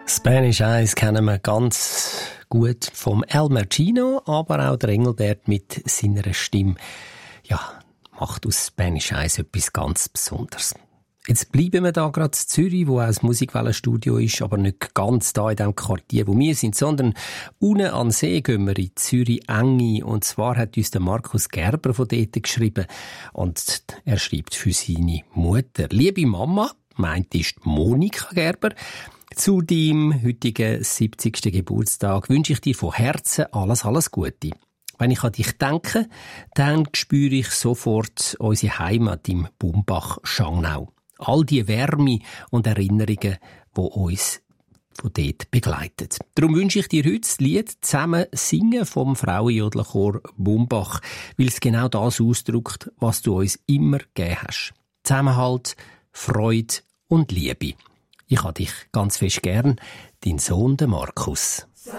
Spanish Eyes kennen wir ganz gut vom Elmer Gino, aber auch der Engelbert mit seiner Stimme. Ja, macht aus Spanish Eyes etwas ganz Besonderes. Jetzt bleiben wir da gerade in Zürich, wo auch das Musikwellenstudio ist, aber nicht ganz da in dem Quartier, wo wir sind, sondern unten an See gehen wir in Zürich-Enge. Und zwar hat uns der Markus Gerber von dort geschrieben. Und er schreibt für seine Mutter: Liebe Mama, meint ist Monika Gerber, zu deinem heutigen 70. Geburtstag wünsche ich dir von Herzen alles Gute. Wenn ich an dich denke, dann spüre ich sofort unsere Heimat im Bumbach-Schangnau. All die Wärme und Erinnerungen, die uns von dort begleiten. Darum wünsche ich dir heute das Lied «Zusammen singen» vom Frauenjodlerchor Bumbach, weil es genau das ausdrückt, was du uns immer gegeben hast. Zusammenhalt, Freude und Liebe. Ich habe dich ganz fest gern, dein Sohn, der Markus.